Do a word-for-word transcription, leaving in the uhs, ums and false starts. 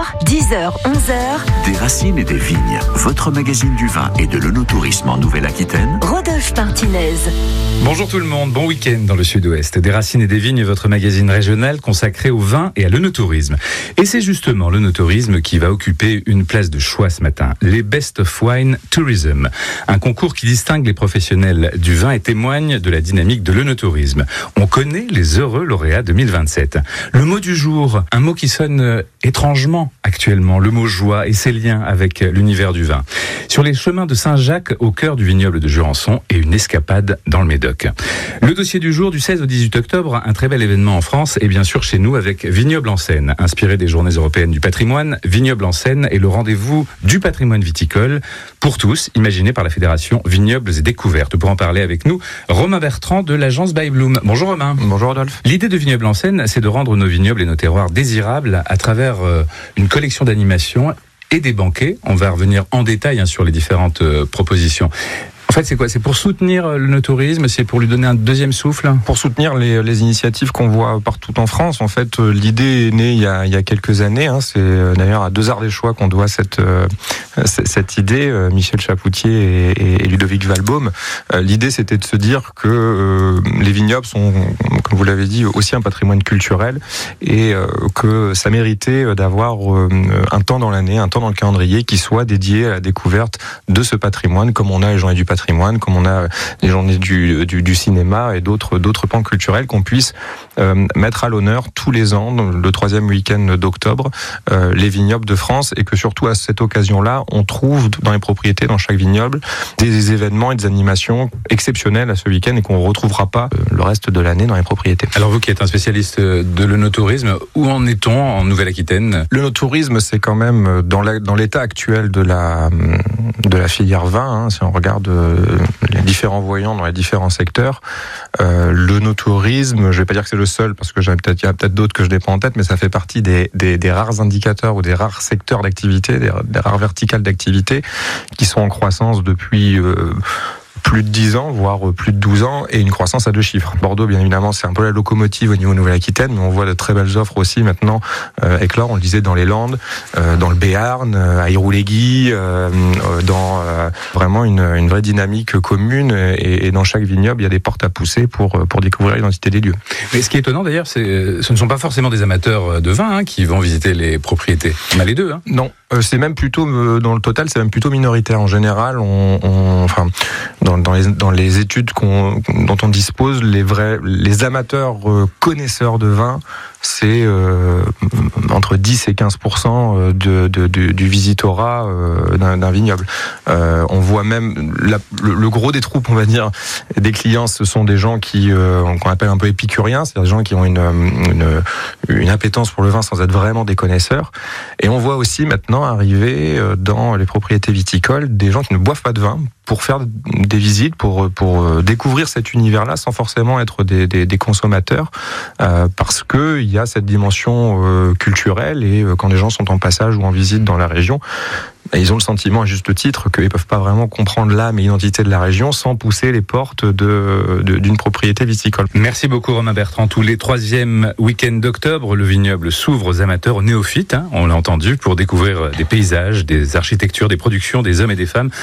heures, dix heures, onze heures. Des racines et des vignes, votre magazine du vin et de l'œnotourisme en Nouvelle-Aquitaine. Rodolphe Martinez. Bonjour tout le monde, bon week-end dans le sud-ouest. Des racines et des vignes, votre magazine régional consacré au vin et à l'œnotourisme. Et c'est justement l'œnotourisme qui va occuper une place de choix ce matin. Les Best of Wine Tourism. Un concours qui distingue les professionnels du vin et témoigne de la dynamique de l'œnotourisme. On connaît les heureux lauréats deux mille vingt-sept. Le mot du jour, un mot qui sonne étrangement actuellement, le mot joie et ses liens avec l'univers du vin. Sur les chemins de Saint-Jacques, au cœur du vignoble de Jurançon, et une escapade dans le Médoc. Le dossier du jour, du seize au dix-huit octobre, un très bel événement en France et bien sûr chez nous avec Vignoble en Seine. Inspiré des Journées européennes du patrimoine, Vignoble en Seine est le rendez-vous du patrimoine viticole pour tous, imaginé par la Fédération Vignobles et Découvertes. Pour en parler avec nous, Romain Bertrand de l'agence By Bloom. Bonjour Romain. Bonjour Rodolphe. L'idée de Vignoble en Seine, c'est de rendre nos vignobles et nos terroirs désirables à travers euh, une collection d'animations et des banquets. On va revenir en détail hein, sur les différentes euh, propositions. En fait, c'est quoi ? C'est pour soutenir l'œnotourisme, c'est pour lui donner un deuxième souffle ? Pour soutenir les, les initiatives qu'on voit partout en France. En fait, l'idée est née il y a, il y a quelques années. Hein. C'est d'ailleurs à Deux Arts des Choix qu'on doit cette, euh, cette idée, Michel Chapoutier et, et Ludovic Valbaum. Euh, l'idée, c'était de se dire que euh, les vignobles sont, comme vous l'avez dit, aussi un patrimoine culturel et euh, que ça méritait d'avoir euh, un temps dans l'année, un temps dans le calendrier qui soit dédié à la découverte de ce patrimoine, comme on a les journées du patrimoine, comme on a les journées du, du, du cinéma et d'autres, d'autres pans culturels, qu'on puisse euh, mettre à l'honneur tous les ans, le troisième week-end d'octobre, euh, les vignobles de France, et que surtout à cette occasion-là, on trouve dans les propriétés, dans chaque vignoble, des événements et des animations exceptionnelles à ce week-end et qu'on ne retrouvera pas le reste de l'année dans les propriétés. Alors vous qui êtes un spécialiste de l'œnotourisme, où en est-on en Nouvelle-Aquitaine ? L'œnotourisme, c'est quand même dans, la, dans l'état actuel de la, de la filière vin, hein, si on regarde les différents voyants dans les différents secteurs. Euh, l'œnotourisme, je vais pas dire que c'est le seul, parce que j'ai peut-être, il y a peut-être d'autres que je n'ai pas en tête, mais ça fait partie des, des, des rares indicateurs ou des rares secteurs d'activité, des, des rares verticales d'activité qui sont en croissance depuis euh, plus de dix ans, voire plus de douze ans, et une croissance à deux chiffres. Bordeaux, bien évidemment, c'est un peu la locomotive au niveau Nouvelle-Aquitaine, mais on voit de très belles offres aussi maintenant euh, éclore, on le disait, dans les Landes, euh, dans le Béarn, euh, à Irouléguy, euh, dans euh, vraiment une, une vraie dynamique commune, et, et dans chaque vignoble, il y a des portes à pousser pour, pour découvrir l'identité des lieux. Mais ce qui est étonnant d'ailleurs, c'est ce ne sont pas forcément des amateurs de vin hein, qui vont visiter les propriétés. On a les deux. Hein. Non, euh, c'est même plutôt, euh, dans le total, c'est même plutôt minoritaire. En général, on, on enfin, dans, dans, les, dans les études qu'on, dont on dispose, les vrais, les amateurs euh, connaisseurs de vin, c'est euh, entre dix et quinze pour cent de, de, de, du visitorat euh, d'un, d'un vignoble. Euh, on voit même la, le, le gros des troupes, on va dire, des clients, ce sont des gens qui euh, qu'on appelle un peu épicuriens, c'est-à-dire des gens qui ont une, une, une appétence pour le vin sans être vraiment des connaisseurs. Et on voit aussi maintenant arriver dans les propriétés viticoles des gens qui ne boivent pas de vin pour faire des visites, pour, pour découvrir cet univers-là sans forcément être des, des, des consommateurs, euh, parce que il y a cette dimension euh, culturelle et euh, quand les gens sont en passage ou en visite dans la région, ils ont le sentiment à juste titre qu'ils ne peuvent pas vraiment comprendre l'âme et l'identité de la région sans pousser les portes de, de, d'une propriété viticole. Merci beaucoup Romain Bertrand. Tous les troisièmes week-ends d'octobre, le vignoble s'ouvre aux amateurs, aux néophytes, hein, on l'a entendu, pour découvrir des paysages, des architectures, des productions, des hommes et des femmes